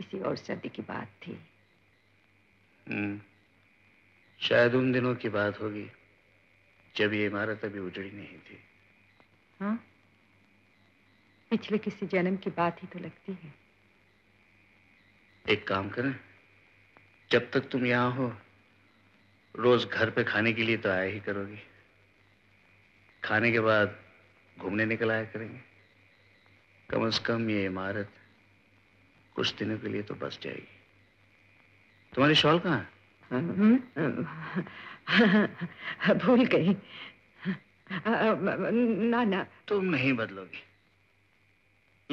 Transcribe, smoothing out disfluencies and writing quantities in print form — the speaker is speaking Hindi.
किसी और सर्दी की बात थी। शायद उन दिनों की बात होगी जब ये इमारत अभी उजड़ी नहीं थी। हाँ, पिछले किसी जन्म की बात ही तो लगती है। एक काम करें, जब तक तुम यहाँ हो रोज घर पे खाने के लिए तो आया ही करोगी। खाने के बाद घूमने निकल आया करेंगे। कम से कम ये इमारत कुछ दिनों के लिए तो बस जाएगी। तुम्हारी शॉल कहाँ है? भूल गई। ना ना, तुम नहीं बदलोगी।